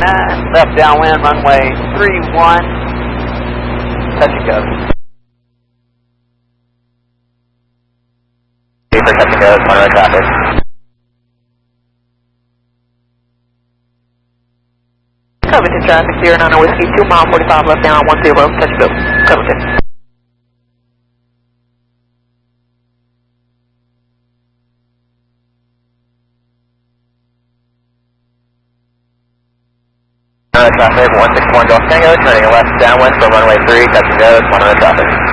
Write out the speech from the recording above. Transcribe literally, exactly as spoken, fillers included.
nine, left downwind, runway three one, touch and go. For touch and go, one road traffic. Covington traffic, zero nine Whiskey, two mile forty-five left down, one zero, touch and go. Covington. One road traffic, one six one Golf Tango, turning left downwind for runway three, touch and go, one road traffic.